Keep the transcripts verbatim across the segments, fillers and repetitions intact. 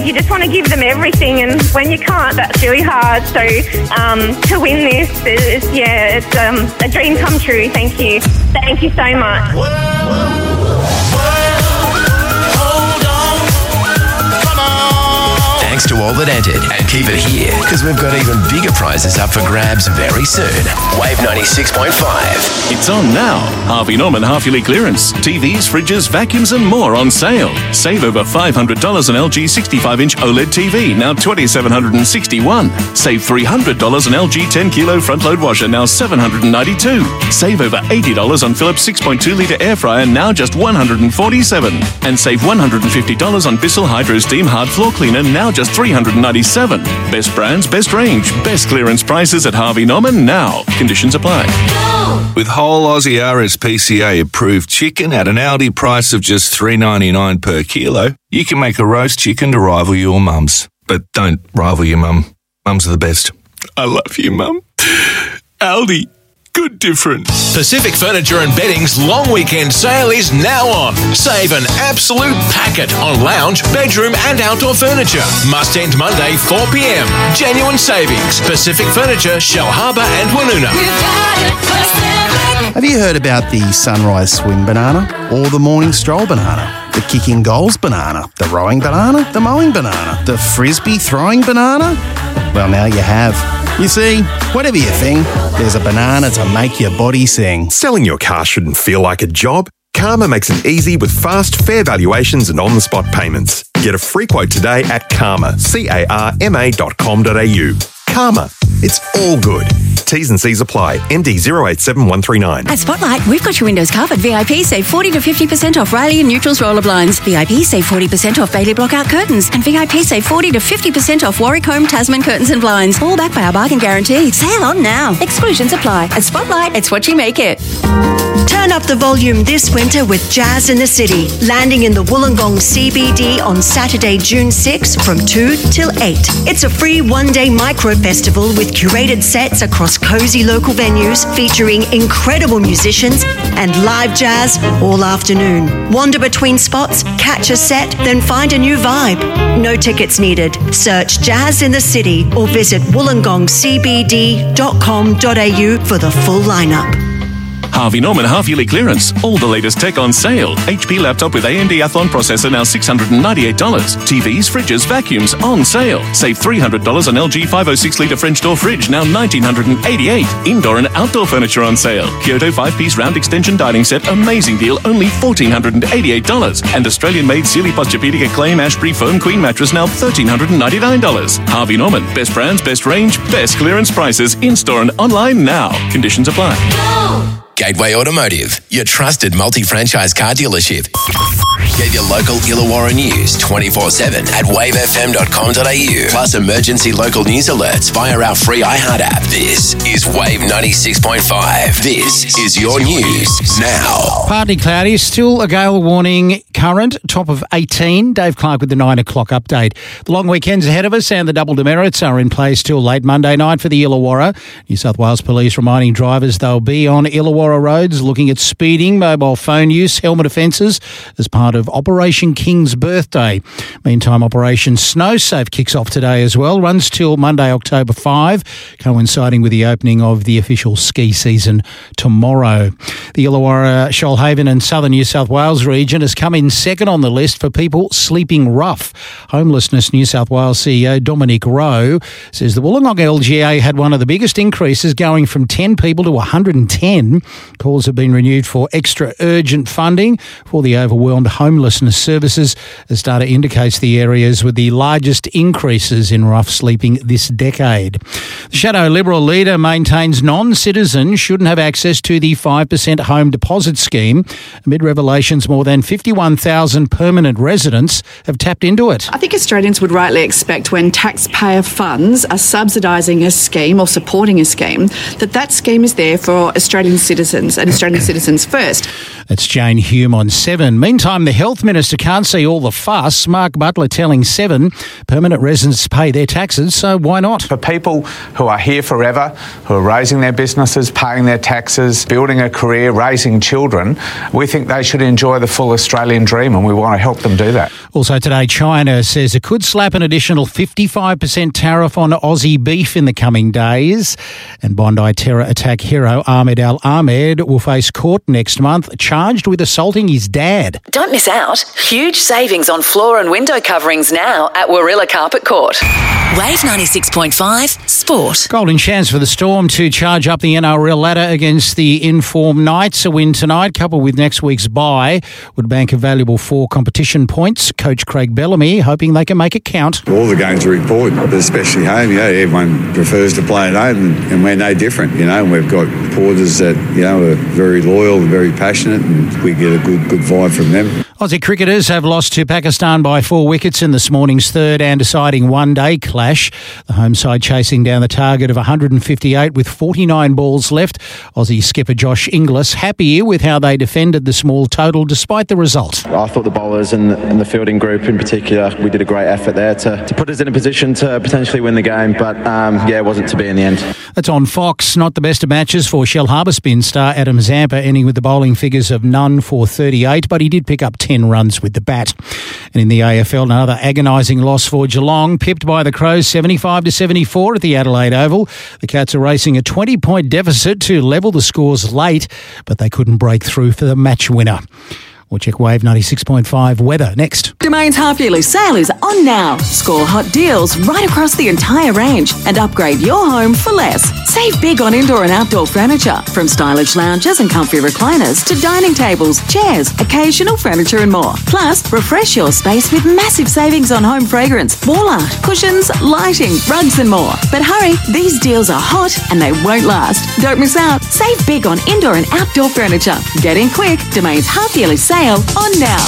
You just want to give them everything, and when you can't, that's really hard. So um, to win this is, yeah, it's um, a dream come true. Thank you. Thank you so much. Whoa, whoa, whoa, hold on, come on. Thanks to all that entered, and keep it here, because we've got even bigger prizes up for grabs very soon. Wave ninety-six point five. It's on now. Harvey Norman half-yearly clearance. T Vs, fridges, vacuums and more on sale. Save over five hundred dollars on L G sixty-five inch OLED T V, now two thousand seven hundred sixty-one dollars. Save three hundred dollars on L G ten kilo front-load washer, now seven hundred ninety-two dollars. Save over eighty dollars on Philips six point two litre air fryer, now just one hundred forty-seven dollars. And save one hundred fifty dollars on Bissell Hydro Steam hard floor cleaner, now just three hundred ninety-seven dollars. Best brands, best range, best clearance prices at Harvey Norman now. Conditions apply. With whole Aussie R S P C A approved chicken at an Aldi price of just three dollars ninety-nine per kilo, you can make a roast chicken to rival your mum's. But don't rival your mum. Mums are the best. I love you, Mum. Aldi. Good difference. Pacific Furniture and Bedding's long weekend sale is now on. Save an absolute packet on lounge, bedroom and outdoor furniture. Must end Monday, four p.m. Genuine savings. Pacific Furniture, Shell Harbour and Woonona. Have you heard about the sunrise swim banana or the morning stroll banana? The kicking goals banana, the rowing banana, the mowing banana, the frisbee throwing banana? Well, now you have. You see, whatever you think, there's a banana to make your body sing. Selling your car shouldn't feel like a job. Karma makes it easy with fast, fair valuations and on-the-spot payments. Get a free quote today at Karma, C A R M A dot com dot A U. Karma. It's all good. T's and C's apply. N D zero eight seven one three nine. At Spotlight, we've got your windows covered. V I P save forty to fifty percent off Riley and Neutrals roller blinds. V I P save forty percent off Bailey Blockout curtains. And V I P save forty to fifty percent off Warwick Home Tasman curtains and blinds. All backed by our bargain guarantee. Sale on now. Exclusions apply. At Spotlight, it's what you make it. Turn up the volume this winter with Jazz in the City, landing in the Wollongong C B D on Saturday, June sixth from two till eight. It's a free one-day micro-festival with curated sets across cosy local venues featuring incredible musicians and live jazz all afternoon. Wander between spots, catch a set, then find a new vibe. No tickets needed. Search Jazz in the City or visit wollongong c b d dot com dot a u for the full lineup. Harvey Norman half-yearly clearance. All the latest tech on sale. H P laptop with A M D Athlon processor, now six hundred ninety-eight dollars. T Vs, fridges, vacuums on sale. Save three hundred dollars on L G five oh six litre French door fridge, now one thousand nine hundred eighty-eight dollars. Indoor and outdoor furniture on sale. Kyoto five-piece round extension dining set, amazing deal, only one thousand four hundred eighty-eight dollars. And Australian-made Sealy Posturepedic Acclaim Ashbury Foam Queen mattress, now one thousand three hundred ninety-nine dollars. Harvey Norman. Best brands, best range, best clearance prices. In-store and online now. Conditions apply. Go! Gateway Automotive, your trusted multi-franchise car dealership. Get your local Illawarra news twenty-four seven at wave f m dot com dot a u. Plus emergency local news alerts via our free iHeart app. This is Wave ninety-six point five. This is your news now. Partly cloudy, still a gale warning current, top of eighteen. Dave Clark with the nine o'clock update. The long weekend's ahead of us and the double demerits are in place till late Monday night for the Illawarra. New South Wales Police reminding drivers they'll be on Illawarra roads looking at speeding, mobile phone use, helmet offences as part of Operation King's Birthday. Meantime, Operation Snow Safe kicks off today as well, runs till Monday, October fifth, coinciding with the opening of the official ski season tomorrow. The Illawarra, Shoalhaven and Southern New South Wales region has come in second on the list for people sleeping rough. Homelessness New South Wales C E O Dominic Rowe says the Wollongong L G A had one of the biggest increases, going from ten people to one hundred ten. Calls have been renewed for extra urgent funding for the overwhelmed homelessness services, as data indicates the areas with the largest increases in rough sleeping this decade. The Shadow Liberal leader maintains non-citizens shouldn't have access to the five percent home deposit scheme. Amid revelations, more than fifty-one thousand permanent residents have tapped into it. I think Australians would rightly expect, when taxpayer funds are subsidising a scheme or supporting a scheme, that that scheme is there for Australian citizens and Australian citizens first. That's Jane Hume on seven. Meantime, the Health Minister can't see all the fuss. Mark Butler telling seven permanent residents pay their taxes, so why not? For people who are here forever, who are raising their businesses, paying their taxes, building a career, raising children, we think they should enjoy the full Australian dream, and we want to help them do that. Also today, China says it could slap an additional fifty-five percent tariff on Aussie beef in the coming days. And Bondi terror attack hero Ahmed Al-Ahmed will face court next month, charged with assaulting his dad. Don't miss out. Huge savings on floor and window coverings now at Warilla Carpet Court. Wave ninety-six point five Sport. Golden chance for the Storm to charge up the N R L ladder against the Inform Knights. A win tonight, coupled with next week's bye, would bank a valuable four competition points. Coach Craig Bellamy hoping they can make it count. All the games are important, but especially home. You know, everyone prefers to play at home, and, and we're no different. You know, and we've got supporters that you know are very loyal and very passionate, and we get a good good vibe from them. Aussie cricketers have lost to Pakistan by four wickets in this morning's third and deciding one-day clash. The home side chasing down the target of one hundred fifty-eight with forty-nine balls left. Aussie skipper Josh Inglis happy with how they defended the small total despite the result. I thought the bowlers and the, and the fielding group in particular, we did a great effort there to, to put us in a position to potentially win the game, but um, yeah, it wasn't to be in the end. That's on Fox. Not the best of matches for Shell Harbour spin star Adam Zampa, ending with the bowling figures of none for thirty-eight, but he did pick up ten runs with the bat. And in the A F L, another agonising loss for Geelong, pipped by the Crows seventy-five to seventy-four at the Adelaide Oval. The Cats are racing a twenty-point deficit to level the scores late, but they couldn't break through for the match winner. We'll check Wave ninety-six point five weather next. Domain's half-yearly sale is on now. Score hot deals right across the entire range and upgrade your home for less. Save big on indoor and outdoor furniture, from stylish lounges and comfy recliners to dining tables, chairs, occasional furniture and more. Plus, refresh your space with massive savings on home fragrance, wall art, cushions, lighting, rugs and more. But hurry, these deals are hot and they won't last. Don't miss out. Save big on indoor and outdoor furniture. Get in quick. Domain's half-yearly sale on now.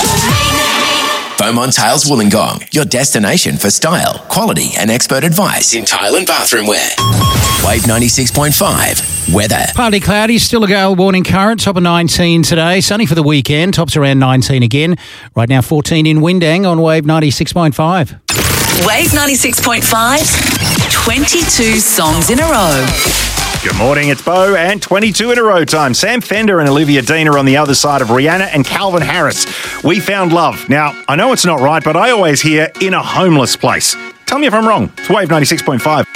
Beaumont Tiles Wollongong, your destination for style, quality and expert advice in tile and bathroom wear. Wave ninety-six point five weather. Partly cloudy, still a gale warning current, top of nineteen today. Sunny for the weekend, tops around nineteen again. Right now fourteen in Windang on Wave ninety-six point five. Wave ninety-six point five, twenty-two songs in a row. Good morning, it's Bo, and twenty-two in a row time. Sam Fender and Olivia Dean are on the other side of Rihanna and Calvin Harris. We Found Love. Now, I know it's not right, but I always hear in a homeless place. Tell me if I'm wrong. It's Wave ninety-six point five.